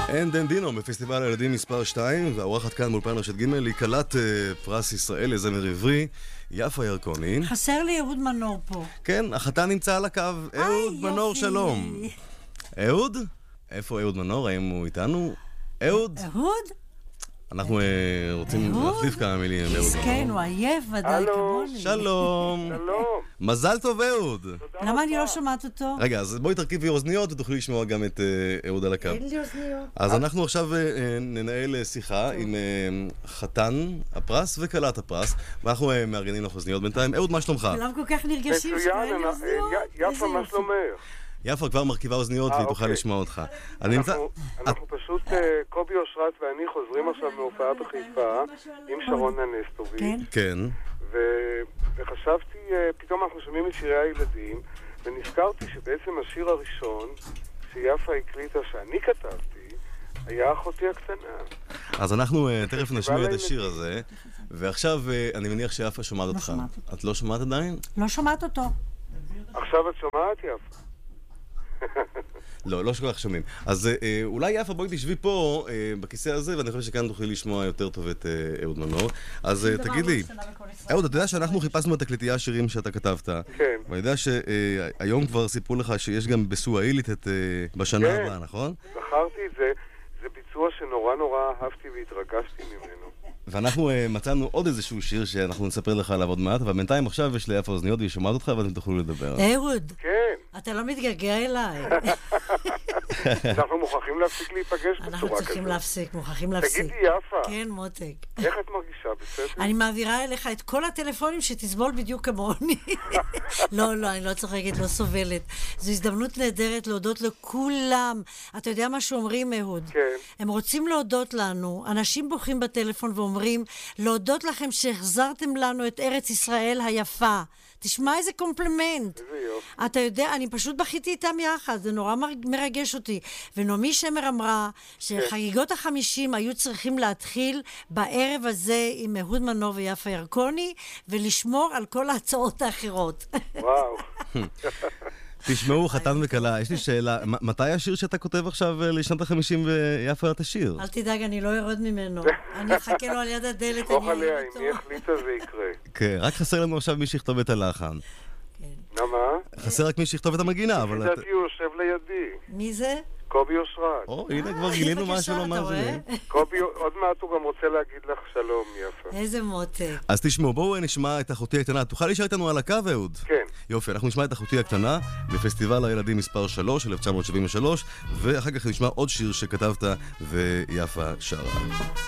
אין דן דינו בפסטיבל הילדים מספר 2, והאורחת כאן באולפן רשת ג' היא כלת פרס ישראל לזמר עברי, יפה ירקוני. חסר לי אהוד מנור פה. כן, החתן נמצא על הקו. אהוד מנור, שלום. אהוד? איפה אהוד מנור? האם הוא איתנו? אהוד? אהוד? אנחנו רוצים להחליף כמה מילים עם אהוד מנור. כן, הוא עייף ודאי כמוני. שלום. מזל טוב אהוד. למה אני לא שומעת אותו? רגע, אז בואי תרכיבי אוזניות ותוכלי לשמוע גם את אהוד על הקו. אין לי אוזניות. אז אנחנו עכשיו ננהל שיחה עם חתן הפרס וכלת הפרס, ואנחנו מארגנים לך אוזניות בינתיים. אהוד, מה שלומך? כולם כל כך נרגשים שאין לי אוזניות. יפה, מה שלומך? יפה כבר מרכיבה אוזניות והיא תוכל לשמוע אותך. אנחנו פשוט, קובי אושרת ואני חוזרים עכשיו מהופעה בחיפה עם שרון הנסטוביץ'. כן. וחשבתי, פתאום אנחנו שומעים את שירי הילדים, ונזכרתי שבעצם השיר הראשון שיפה הקליטה שאני כתבתי היה אחותי הקטנה. אז אנחנו תכף נשמיע את השיר הזה, ועכשיו אני מניח שיפה שומעת אותך. את לא שומעת עדיין? לא שומעת אותו. עכשיו את שומעת, יפה? לא שכל כך שומעים. אז אולי יפה בואי תשבי פה בכיסא הזה, ואני חושב שכאן תוכלי לשמוע יותר טוב את אהוד מנור. אז תגיד לי, אהוד, אתה יודע שאנחנו חיפשנו בתקליטייה השירים שאתה כתבת. כן. ואני יודע שהיום כבר סיפרו לך שיש גם בסואילית בשנה הבאה, נכון? זכרתי את זה. זה ביצוע שנורא אהבתי והתרגשתי ממנו. ואנחנו מצאנו עוד איזשהו שיר שאנחנו נספר לך עליו עוד מעט, אבל בינתיים עכשיו יש ליפה אוזניות והיא שומעת אותך ואתם תוכלו לדבר. אהוד, כן. אתה לא מתגעגע אליי. אנחנו מוכרחים להפסיק להיפגש בצורה כזאת. אנחנו צריכים להפסיק, מוכרחים להפסיק. תגידי יפה. כן, מותק. איך את מרגישה? בסדר? אני מעבירה אליך את כל הטלפונים שתסבול בדיוק כמוני. לא, אני לא צוחקת, לא סובלת. זו הזדמנות נהדרת להודות לכולם. אתה יודע מה שאומרים, אהוד? כן. הם רוצים להודות לנו. אנשים בוכים בטלפון ואומרים, להודות לכם שהחזרתם לנו את ארץ ישראל היפה. תשמע איזה קומפלימנט. איזה יופי. אתה יודע, אני פשוט בכיתי איתם יחד, זה נורא מרגש אותי. ונעמי שמר אמרה שחגיגות ה50 היו צריכים להתחיל בערב הזה עם אהוד מנור ויפה ירקוני, ולשמור על כל ההצעות האחרות. וואו. תשמעו, חתן וכלה, יש לי שאלה, מתי השיר שאתה כותב עכשיו לשנת ה-50 ויפה את השיר? אל תדאג, אני לא ארד ממנו. אני אחכה לו על יד הדלת, תסמוך עליה, אם היא החליטה זה יקרה. כן, רק חסר לנו עכשיו מי שיכתוב את הלחן. מה? חסר רק מי שיכתוב את המגינה, אבל... לדעתי הוא יושב לידי. מי זה? קובי אושרת. הנה כבר גילינו משהו לא מאזינים. קובי, עוד מעט הוא גם רוצה להגיד לך שלום, יפה. איזה מותק. אז תשמעו, בואו נשמע את אחותי הקטנה. תוכל להישאר איתנו על הקו, אהוד? כן. יופי, אנחנו נשמע את אחותי הקטנה בפסטיבל הילדים מספר 3, 1973, ואחר כך נשמע עוד שיר שכתבת ויפה שרה.